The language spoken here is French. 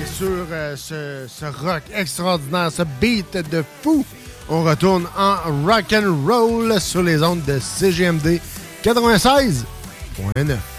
sur ce rock extraordinaire, ce beat de fou. On retourne en rock and roll sur les ondes de CGMD 96.9.